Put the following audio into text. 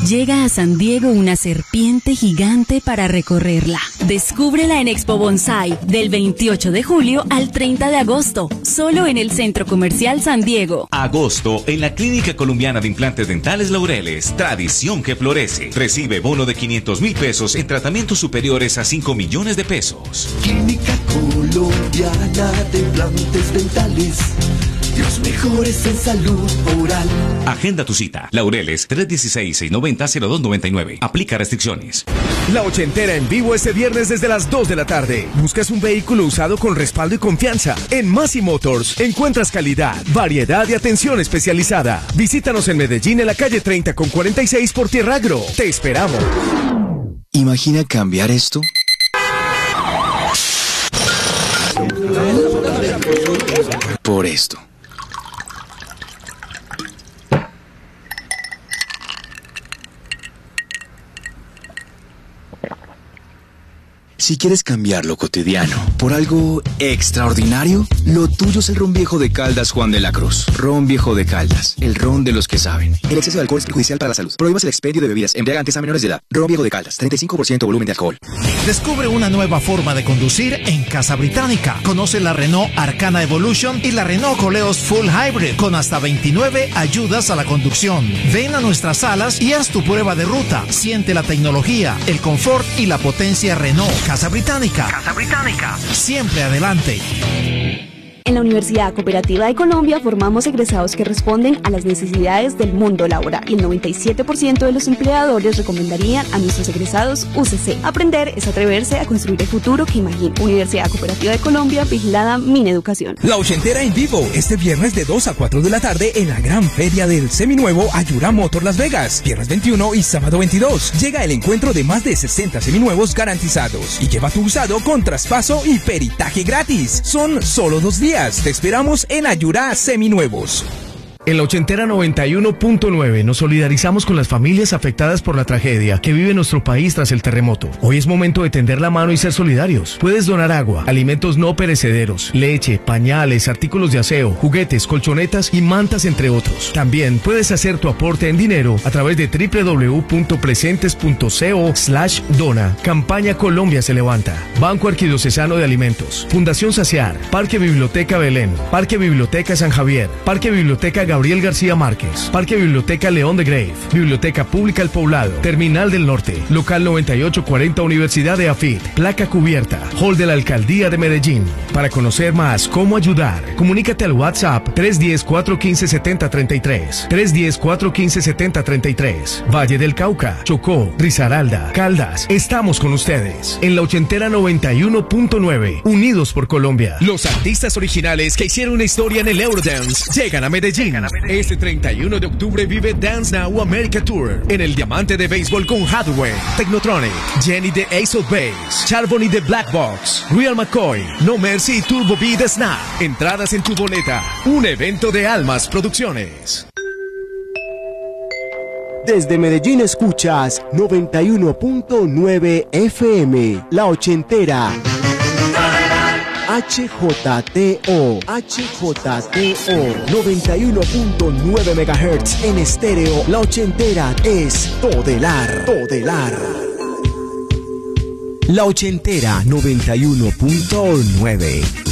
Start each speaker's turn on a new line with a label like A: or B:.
A: Llega a San Diego una serpiente gigante para recorrerla. Descúbrela en Expo Bonsai del 28 de julio al 30 de agosto, solo en el Centro Comercial San Diego.
B: Agosto, en la Clínica Colombiana de Implantes Dentales Laureles, tradición que florece. Recibe bono de 500,000 pesos en tratamientos superiores a 5 millones de pesos.
C: Clínica Colombiana de Implantes Dentales, los mejores en salud oral.
B: Agenda tu cita. Laureles 316-690-0299. Aplica restricciones.
D: La Ochentera en vivo este viernes desde las 2 de la tarde. Buscas un vehículo usado con respaldo y confianza. En Masi Motors encuentras calidad, variedad y atención especializada. Visítanos en Medellín en la calle 30 con 46 por Tierra Agro. Te esperamos.
E: ¿Imagina cambiar esto? Por esto. Si quieres cambiar lo cotidiano por algo extraordinario, lo tuyo es el ron viejo de Caldas Juan de la Cruz. Ron viejo de Caldas, el ron de los que saben. El exceso de alcohol es perjudicial para la salud. Prohíbas el expendio de bebidas embriagantes a menores de edad. Ron viejo de Caldas, 35% volumen de alcohol.
F: Descubre una nueva forma de conducir en Casa Británica. Conoce la Renault Arcana Evolution y la Renault Koleos Full Hybrid con hasta 29 ayudas a la conducción. Ven a nuestras salas y haz tu prueba de ruta. Siente la tecnología, el confort y la potencia Renault. Casa Británica. Casa Británica. Siempre adelante.
G: En la Universidad Cooperativa de Colombia formamos egresados que responden a las necesidades del mundo laboral y el 97% de los empleadores recomendarían a nuestros egresados UCC. Aprender es atreverse a construir el futuro que imagina. Universidad Cooperativa de Colombia, vigilada Mineducación.
H: La Ochentera en vivo, este viernes de 2 a 4 de la tarde en la gran feria del seminuevo Ayura Motor Las Vegas. Viernes 21 y sábado 22. Llega el encuentro de más de 60 seminuevos garantizados y lleva tu usado con traspaso y peritaje gratis. Son solo 2 días. Te esperamos en Ayura Seminuevos.
D: En la Ochentera 91.9 nos solidarizamos con las familias afectadas por la tragedia que vive nuestro país tras el terremoto. Hoy es momento de tender la mano y ser solidarios. Puedes donar agua, alimentos no perecederos, leche, pañales, artículos de aseo, juguetes, colchonetas y mantas, entre otros. También puedes hacer tu aporte en dinero a través de www.presentes.co/dona. Campaña Colombia se levanta. Banco Arquidiocesano de Alimentos. Fundación Saciar. Parque Biblioteca Belén. Parque Biblioteca San Javier. Parque Biblioteca Gabriel García Márquez, Parque Biblioteca León de Grave, Biblioteca Pública El Poblado, Terminal del Norte, Local 9840 Universidad de AFIT, Placa Cubierta, Hall de la Alcaldía de Medellín. Para conocer más cómo ayudar, comunícate al WhatsApp 310-415-7033, 310-415-7033. Valle del Cauca, Chocó, Risaralda, Caldas, estamos con ustedes. En la Ochentera 91.9, unidos por Colombia.
H: Los artistas originales que hicieron una historia en el Eurodance llegan a Medellín. Este 31 de octubre vive Dance Now America Tour en el Diamante de Béisbol con Hathaway, Technotronic, Jenny de Ace of Base, Charbonny de Black Box, Real McCoy, No Mercy y Turbo B de Snap. Entradas en tu boleta. Un evento de Almas Producciones.
I: Desde Medellín escuchas 91.9 FM, La Ochentera. HJTO 91.9 MHz en estéreo. La Ochentera es Todelar. La Ochentera 91.9.